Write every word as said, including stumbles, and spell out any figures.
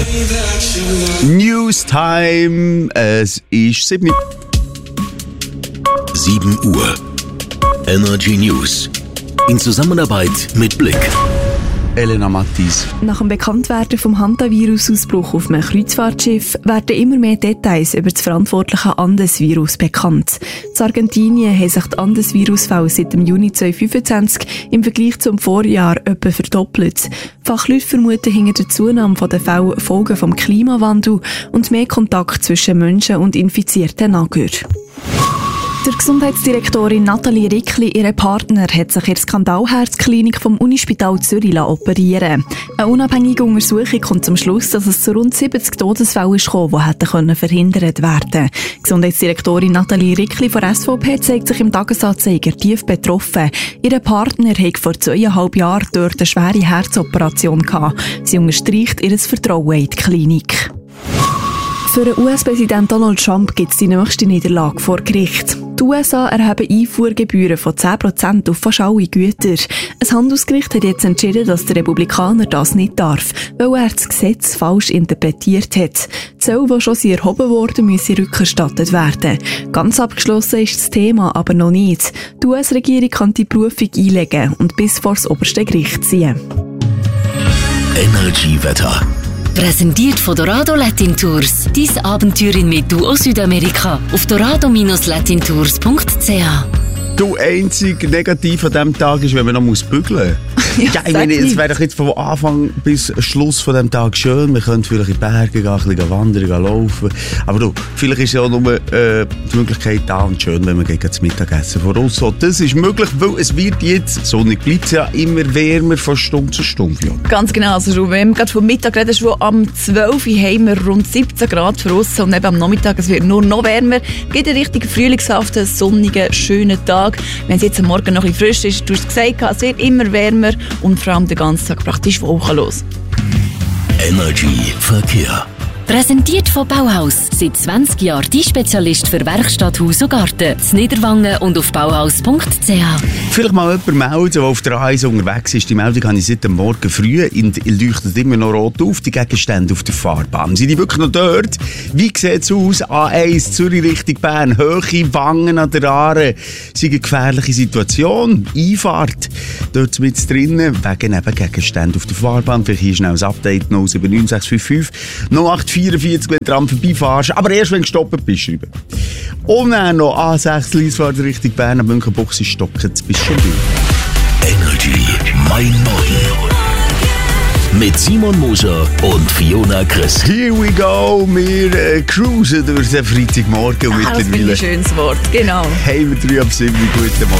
Newstime, es ist sieben Uhr. Energy News. In Zusammenarbeit mit Blick. Elena Mattis. Nach dem Bekanntwerden vom Hantavirus-Ausbruch auf einem Kreuzfahrtschiff werden immer mehr Details über das verantwortliche Andes-Virus bekannt. In Argentinien haben sich die Andes-Virus-Fälle seit dem Juni zweitausendfünfundzwanzig im Vergleich zum Vorjahr etwa verdoppelt. Fachleute vermuten hinter der Zunahme der Fälle Folgen vom Klimawandel und mehr Kontakt zwischen Menschen und infizierten Angehörigen. Der Gesundheitsdirektorin Nathalie Rickli, ihre Partner, hat sich in der Skandalherzklinik vom Unispital Zürich operieren lassen. Eine unabhängige Untersuchung kommt zum Schluss, dass es zu rund siebzig Todesfällen kam, die hätten verhindert werden können. Gesundheitsdirektorin Nathalie Rickli von S V P zeigt sich im Tagesanzeiger tief betroffen. Ihr Partner hatte vor zweieinhalb Jahren dort eine schwere Herzoperation gehabt. Sie unterstreicht ihr Vertrauen in die Klinik. Für den U S-Präsident Donald Trump gibt es die nächste Niederlage vor Gericht. Die U S A erheben Einfuhrgebühren von zehn Prozent auf fast alle Güter. Ein Handelsgericht hat jetzt entschieden, dass der Republikaner das nicht darf, weil er das Gesetz falsch interpretiert hat. Die Zölle, die schon erhoben wurden, müssen rückerstattet werden. Ganz abgeschlossen ist das Thema aber noch nicht. Die U S-Regierung kann die Berufung einlegen und bis vor das oberste Gericht ziehen. Energy-Wetter. Präsentiert von Dorado Latin Tours. Dein Abenteuer in Medu Südamerika auf dorado Latin Tours punkt c h. Du, einzig negativ an diesem Tag ist, wenn man noch bügeln muss. Ja, ja, ich meine, es wäre doch jetzt von Anfang bis Schluss von diesem Tag schön. Wir könnten vielleicht in die Berge gehen, ein bisschen wandern, gehen laufen. Aber du, vielleicht ist ja auch nur äh, die Möglichkeit da und schön, wenn wir gegen das Mittagessen voraus. Das ist möglich, weil es wird jetzt, sonnig bleibt es ja immer wärmer von Stunde zu Stunde. Ja. Ganz genau. Also, wenn wir gerade vom Mittag reden, schon am zwölf Uhr haben wir rund siebzehn Grad voraus und eben am Nachmittag es wird nur noch wärmer. Es gibt einen richtigen frühlingshaften, sonnigen, schönen Tag. Wenn es jetzt am Morgen noch ein bisschen frisch ist, du hast gesagt, es wird immer wärmer und vor allem den ganzen Tag praktisch wolkenlos. Energy Verkehr. Präsentiert von Bauhaus. Seit zwanzig Jahren die Spezialist für Werkstatt, Haus und Garten. In Niederwangen und auf bauhaus punkt c h. Vielleicht mal jemand melden, der auf der A eins unterwegs ist. Die Meldung habe ich seit dem Morgen früh. Und leuchtet immer noch rot auf, die Gegenstände auf der Fahrbahn. Sind die wirklich noch dort? Wie sieht es aus? A eins, Zürich Richtung Bern. Hohe Wangen an der Aare. Es ist eine gefährliche Situation. Einfahrt. Dort mit drinnen, wegen eben Gegenstände auf der Fahrbahn. Vielleicht hier schnell ein Update null sieben neun sechs fünf fünf null acht vierundvierzig, wenn du dran vorbeifährst. Aber erst, wenn du gestoppt bist, schreiben. Und dann noch A sechs, Liesfahrt Richtung Bern, Münchenbuchsee, Stocken, jetzt bist du schon durch. Energy, mein Morgen. Mit Simon Moser und Fiona Kress. Here we go, wir äh, cruisen durch den Freitagmorgen. Und Ah, das ist ein schönes Wort, genau. Hey, wir drei ab sieben, guten Morgen.